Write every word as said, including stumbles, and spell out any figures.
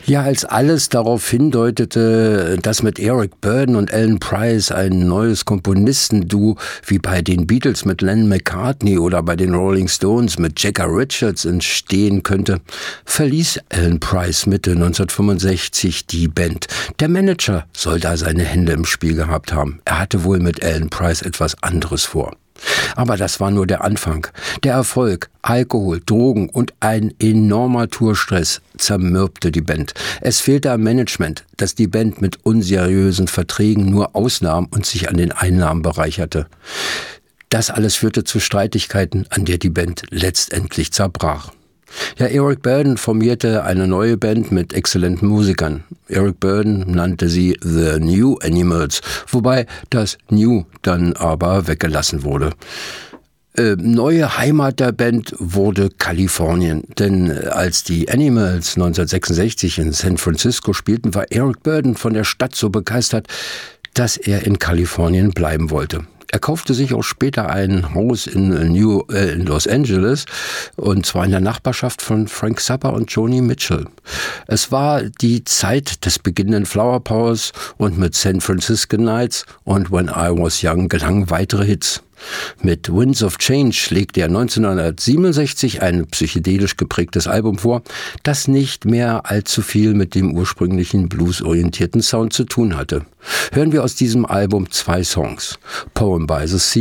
Ja, als alles darauf hindeutete, dass mit Eric Burdon und Alan Price ein neues Komponistenduo wie bei den Beatles mit Lennon McCartney oder bei den Rolling Stones mit Jagger Richards entstehen könnte, verließ Alan Price Mitte neunzehnhundertfünfundsechzig die Band. Der Manager soll da seine Hände im Spiel gehabt haben. Er hatte wohl mit Alan Price etwas anderes vor. Aber das war nur der Anfang. Der Erfolg, Alkohol, Drogen und ein enormer Tourstress zermürbte die Band. Es fehlte am Management, das die Band mit unseriösen Verträgen nur ausnahm und sich an den Einnahmen bereicherte. Das alles führte zu Streitigkeiten, an der die Band letztendlich zerbrach. Ja, Eric Burdon formierte eine neue Band mit exzellenten Musikern. Eric Burdon nannte sie The New Animals, wobei das New dann aber weggelassen wurde. Äh, neue Heimat der Band wurde Kalifornien, denn als die Animals neunzehnhundertsechsundsechzig in San Francisco spielten, war Eric Burdon von der Stadt so begeistert, dass er in Kalifornien bleiben wollte. Er kaufte sich auch später ein Haus in, New, äh, in Los Angeles, und zwar in der Nachbarschaft von Frank Zappa und Joni Mitchell. Es war die Zeit des beginnenden Flower Powers, und mit San Francisco Nights und When I Was Young gelangen weitere Hits. Mit Winds of Change legte er neunzehnhundertsiebenundsechzig ein psychedelisch geprägtes Album vor, das nicht mehr allzu viel mit dem ursprünglichen bluesorientierten Sound zu tun hatte. Hören wir aus diesem Album zwei Songs. Poem by the Sea